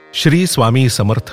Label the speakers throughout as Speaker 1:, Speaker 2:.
Speaker 1: श्री स्वामी समर्थ.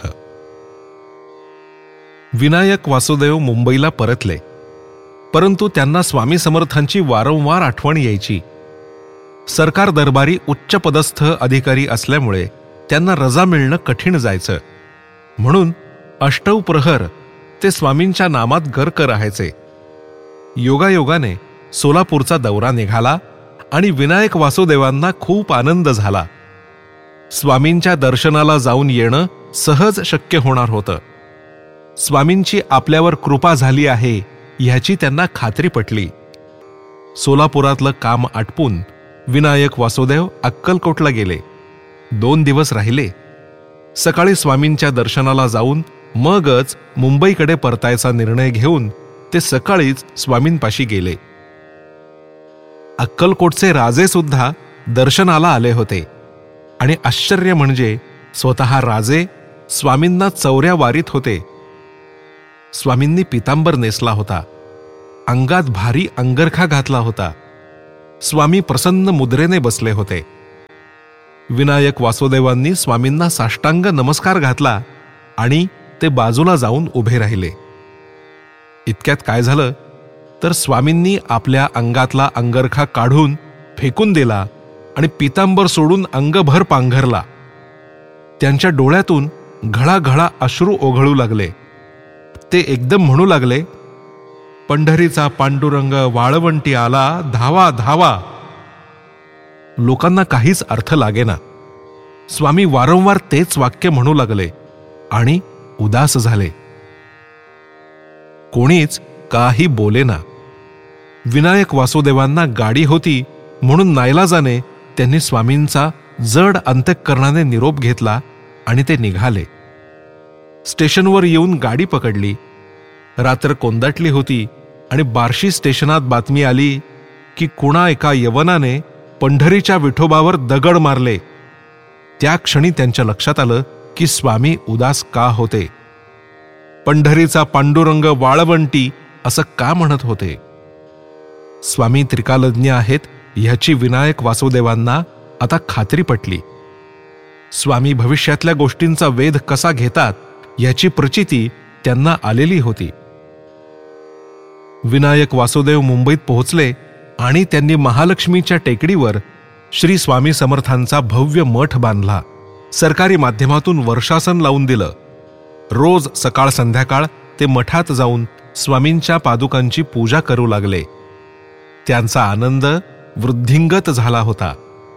Speaker 1: विनायक वासुदेव मुंबईला परतले, परंतु त्यांना स्वामी समर्थांची वारंवार आठवण यायची. सरकार दरबारी उच्चपदस्थ अधिकारी असल्यामुळे त्यांना रजा मिळणं कठीण जायचं. म्हणून अष्टौ प्रहर ते स्वामींच्या नामात गर्क राहायचे. योगायोगाने सोलापूरचा दौरा निघाला आणि विनायक वासुदेवांना खूप आनंद झाला. स्वामींच्या दर्शनाला जाऊन येणं सहज शक्य होणार होतं. स्वामींची आपल्यावर कृपा झाली आहे ह्याची त्यांना खात्री पटली. सोलापुरातलं काम आटपून विनायक वासुदेव अक्कलकोटला गेले. 2 दिवस राहिले. सकाळी स्वामींच्या दर्शनाला जाऊन मगच मुंबईकडे परतायचा निर्णय घेऊन ते सकाळीच स्वामींपाशी गेले. अक्कलकोटचे राजे सुद्धा दर्शनाला आले होते आणि आश्चर्य म्हणजे स्वतः राजे स्वामींना चौऱ्या वारीत होते. स्वामींनी पितांबर नेसला होता, अंगात भारी अंगरखा घातला होता. स्वामी प्रसन्न मुद्रेने बसले होते. विनायक वासुदेवांनी स्वामींना साष्टांग नमस्कार घातला आणि ते बाजूला जाऊन उभे राहिले. इतक्यात काय झालं तर स्वामींनी आपल्या अंगातला अंगरखा काढून फेकून दिला आणि पितांबर सोडून अंगभर पांघरला. त्यांच्या डोळ्यातून घळाघळा अश्रू ओघळू लागले. ते एकदम म्हणू लागले, पंढरीचा पांडुरंग वाळवंटी आला, धावा धावा. लोकांना काहीच अर्थ लागेना. स्वामी वारंवार तेच वाक्य म्हणू लागले आणि उदास झाले. कोणीच काही बोलेना. विनायक वासुदेवांना गाडी होती म्हणून नाईलाजाने त्यांनी स्वामींचा जड अंतःकरणाने निरोप घेतला आणि ते निघाले. स्टेशनवर येऊन गाडी पकडली. रात्र कोंदाटली होती आणि बार्शी स्टेशनात बातमी आली की कुणा एका यवनाने पंढरीच्या विठोबावर दगड मारले. त्या क्षणी त्यांच्या लक्षात आलं की स्वामी उदास का होते. पंढरीचा पांडुरंग वाळवंटी असं का म्हणत होते. स्वामी त्रिकालज्ञ आहेत ह्याची विनायक वासुदेवांना आता खात्री पटली. स्वामी भविष्यातल्या गोष्टींचा वेध कसा घेतात ह्याची प्रचिती त्यांना आलेली होती. विनायक वासुदेव मुंबईत पोहोचले आणि त्यांनी महालक्ष्मीच्या टेकडीवर श्री स्वामी समर्थांचा भव्य मठ बांधला. सरकारी माध्यमातून वर्षासन लावून दिलं. रोज सकाळ संध्याकाळ ते मठात जाऊन स्वामींच्या पादुकांची पूजा करू लागले. त्यांचा आनंद वृद्धिंगत झाला होता.